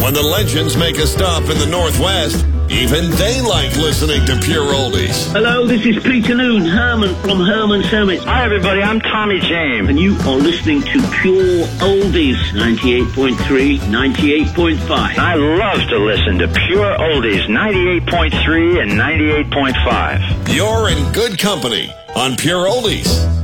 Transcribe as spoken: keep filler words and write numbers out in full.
When the legends make a stop in the Northwest, even they like listening to Pure Oldies. Hello, this is Peter Noon, Herman from Herman Summit. Hi, everybody. I'm Tommy James. And you are listening to Pure Oldies, ninety-eight point three, ninety-eight point five. I love to listen to Pure Oldies, ninety-eight point three and ninety-eight point five. You're in good company on Pure Oldies.